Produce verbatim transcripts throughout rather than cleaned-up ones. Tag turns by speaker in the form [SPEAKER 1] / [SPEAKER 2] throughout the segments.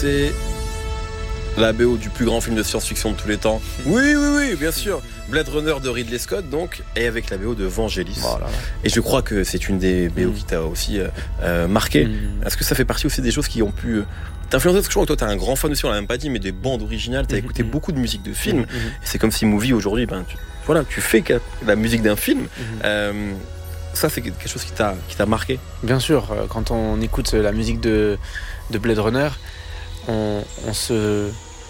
[SPEAKER 1] c'est la B O du plus grand film de science-fiction de tous les temps. Oui, oui, oui, bien sûr. Blade Runner de Ridley Scott, donc, et avec la B O de Vangelis. Voilà. Et je crois que c'est une des B O mmh. qui t'a aussi euh, marqué. Mmh. Est-ce que ça fait partie aussi des choses qui ont pu t'influencer? Parce que je crois que toi, t'es un grand fan aussi, on l'a même pas dit, mais des bandes originales, t'as mmh. écouté mmh. beaucoup de musique de films. Mmh. Et c'est comme si Movie, aujourd'hui, ben, tu, voilà, tu fais la musique d'un film. Mmh. Euh, ça, c'est quelque chose qui t'a, qui t'a marqué?
[SPEAKER 2] Bien sûr, quand on écoute la musique de, de Blade Runner, on, on se...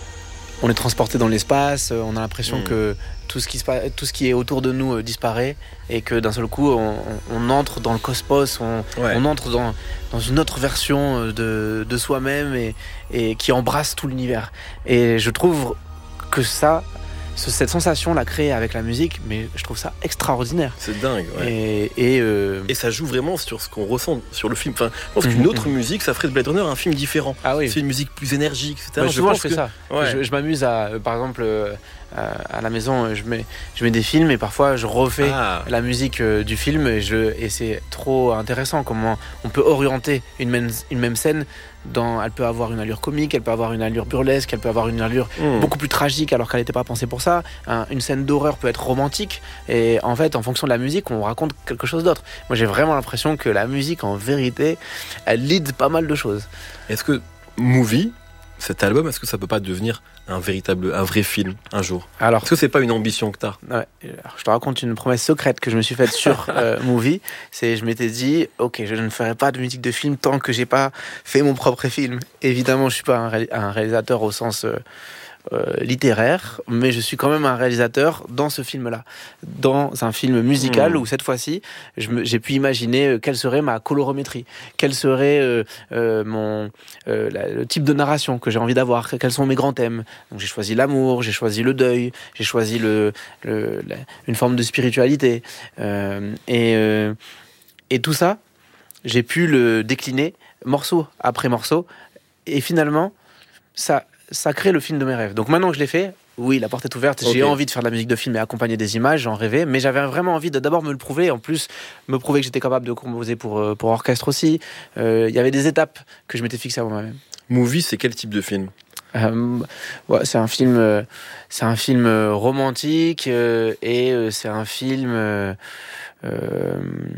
[SPEAKER 2] On est transporté dans l'espace, on a l'impression mmh. que tout ce, qui se, tout ce qui est autour de nous euh, disparaît et que d'un seul coup, on, on entre dans le cosmos, on, ouais. on entre dans, dans une autre version de, de soi-même et, et qui embrasse tout l'univers. Et je trouve que ça, cette sensation l'a créée avec la musique, mais je trouve ça extraordinaire.
[SPEAKER 1] C'est dingue, ouais.
[SPEAKER 2] Et, et, euh...
[SPEAKER 1] et ça joue vraiment sur ce qu'on ressent sur le film. Enfin, je pense mmh, qu'une autre mmh. musique, ça ferait de Blade Runner un film différent.
[SPEAKER 2] Ah oui.
[SPEAKER 1] C'est une musique plus énergique, et cetera.
[SPEAKER 2] Ouais,
[SPEAKER 1] je
[SPEAKER 2] souvent,
[SPEAKER 1] pense
[SPEAKER 2] je fais
[SPEAKER 1] que...
[SPEAKER 2] ça.
[SPEAKER 1] Ouais.
[SPEAKER 2] Je, je m'amuse à, euh, par exemple, euh, à la maison, je mets, je mets des films et parfois je refais ah. la musique euh, du film et, je, et c'est trop intéressant comment on peut orienter une même, une même scène. Dans, elle peut avoir une allure comique, elle peut avoir une allure burlesque, elle peut avoir une allure mmh. beaucoup plus tragique alors qu'elle n'était pas pensée pour ça. Un, une scène d'horreur peut être romantique et en fait, en fonction de la musique, on raconte quelque chose d'autre. Moi, j'ai vraiment l'impression que la musique, en vérité, elle lead pas mal de choses.
[SPEAKER 1] Est-ce que Movie, cet album, est-ce que ça peut pas devenir un véritable, un vrai film un jour? Alors, est-ce que c'est pas une ambition que t'as?
[SPEAKER 2] Ouais, alors, je te raconte une promesse secrète que je me suis faite sur euh, Movie. C'est, je m'étais dit, ok, je ne ferai pas de musique de film tant que j'ai pas fait mon propre film. Évidemment, je suis pas un, ré- un réalisateur au sens euh, euh, littéraire, mais je suis quand même un réalisateur dans ce film-là, dans un film musical mmh. où cette fois-ci, je me, j'ai pu imaginer euh, quelle serait ma colorométrie, quel serait euh, euh, mon euh, la, le type de narration que j'ai envie d'avoir, quels sont mes grands thèmes. Donc j'ai choisi l'amour, j'ai choisi le deuil, j'ai choisi le, le la, une forme de spiritualité euh, et euh, et tout ça, j'ai pu le décliner morceau après morceau et finalement ça ça crée le film de mes rêves. Donc maintenant que je l'ai fait, oui, la porte est ouverte. Okay. J'ai envie de faire de la musique de film et accompagner des images, j'en rêvais, mais j'avais vraiment envie de d'abord me le prouver, en plus me prouver que j'étais capable de composer pour, pour orchestre aussi. Il euh, y avait des étapes que je m'étais fixées à moi-même.
[SPEAKER 1] Movie, c'est quel type de film?
[SPEAKER 2] Euh, ouais, c'est un film, euh, c'est un film euh, romantique euh, et euh, c'est un film, euh, euh,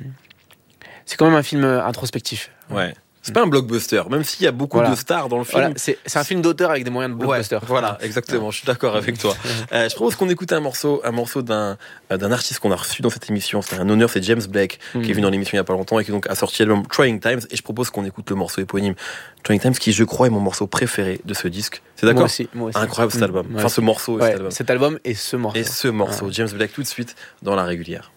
[SPEAKER 2] c'est quand même un film introspectif.
[SPEAKER 1] Ouais. C'est pas un blockbuster, même s'il y a beaucoup voilà. de stars dans le film.
[SPEAKER 2] Voilà. C'est, c'est un film d'auteur avec des moyens de blockbuster.
[SPEAKER 1] Ouais, voilà, exactement. Ouais. Je suis d'accord avec toi. Euh, je propose qu'on écoute un morceau, un morceau d'un d'un artiste qu'on a reçu dans cette émission. C'est un honneur, c'est James Blake mm. qui est venu dans l'émission il y a pas longtemps et qui donc a sorti l'album Trying Times. Et je propose qu'on écoute le morceau éponyme Trying Times, qui je crois est mon morceau préféré de ce disque. C'est d'accord?
[SPEAKER 2] Moi aussi, moi aussi.
[SPEAKER 1] Incroyable cet album.
[SPEAKER 2] Mmh,
[SPEAKER 1] enfin, ce morceau.
[SPEAKER 2] Ouais,
[SPEAKER 1] cet album.
[SPEAKER 2] Cet album et ce morceau.
[SPEAKER 1] Et ce morceau. Ouais. James Blake tout de suite dans La Régulière.